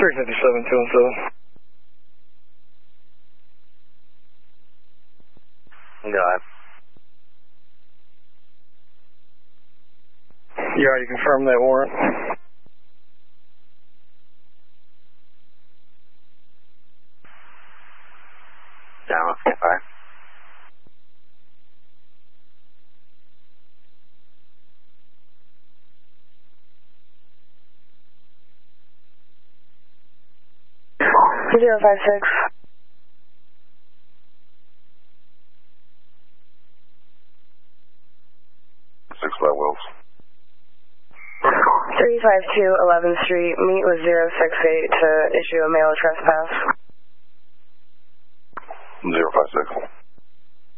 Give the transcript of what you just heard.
357, 217. Got it. You already confirmed that warrant? Down, okay. Zero 56. 6 flat wheels. 352 11th Street. Meet with 068 to issue a mail trespass. 056.